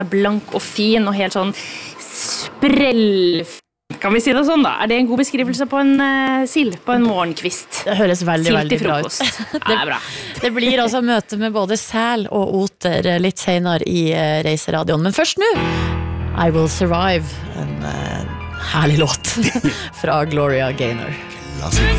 blank og fin og helt sånn sprell. Kan vi si det sånn da? Det en god beskrivelse på en sild, på en morgenkvist? Det høres veldig, veldig bra ut. Det bra. Det blir altså møte med både sæl og oter litt senere i Reiseradioen. Men først nå, I Will Survive, en herlig låt fra Gloria Gaynor.